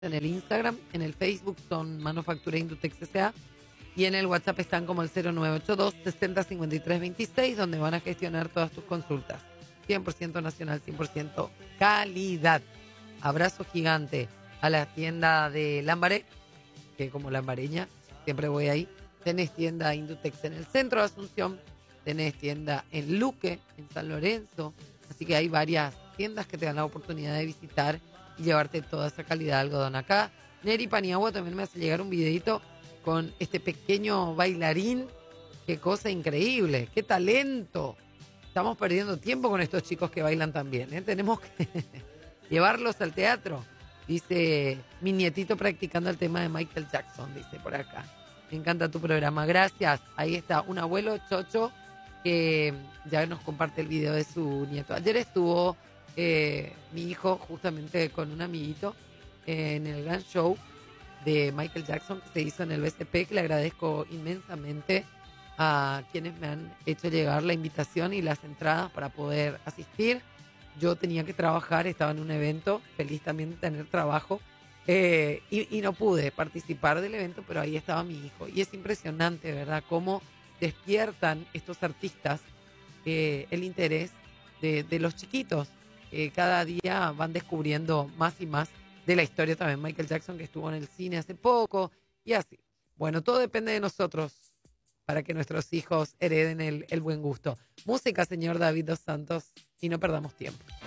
en el Instagram, en el Facebook son Manufactura Indutex S.A. y en el WhatsApp están como el 0982 60 53 26, donde van a gestionar todas tus consultas. 100% nacional, 100% calidad. Abrazo gigante a la tienda de Lambaré, que como lambareña, siempre voy ahí. Tenés tienda Indutex en el centro de Asunción, tenés tienda en Luque, en San Lorenzo, así que hay varias tiendas que te dan la oportunidad de visitar y llevarte toda esa calidad de algodón acá. Neri Paniagua también me hace llegar un videito con este pequeño bailarín. Qué cosa increíble, qué talento. Estamos perdiendo tiempo con estos chicos que bailan también, ¿eh? Tenemos que llevarlos al teatro. Dice mi nietito practicando el tema de Michael Jackson, dice por acá. Me encanta tu programa, gracias. Ahí está un abuelo chocho que ya nos comparte el video de su nieto. Ayer estuvo mi hijo justamente con un amiguito en el gran show de Michael Jackson que se hizo en el BCP, que le agradezco inmensamente a quienes me han hecho llegar la invitación y las entradas para poder asistir. Yo tenía que trabajar, estaba en un evento, feliz también de tener trabajo, y no pude participar del evento, pero ahí estaba mi hijo. Y es impresionante, ¿verdad?, cómo despiertan estos artistas el interés de los chiquitos. Cada día van descubriendo más y más de la historia también. Michael Jackson, que estuvo en el cine hace poco, y así. Bueno, todo depende de nosotros para que nuestros hijos hereden el buen gusto. Música, señor David Dos Santos, y no perdamos tiempo.